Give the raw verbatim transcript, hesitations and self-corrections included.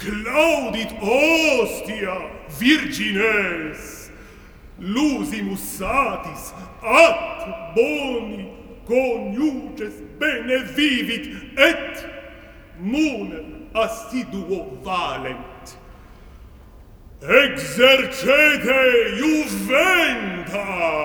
claudit ostia virgines, lusimus satis at boni coniuges bene vivit, et muner assiduo valent. Exercete juventa!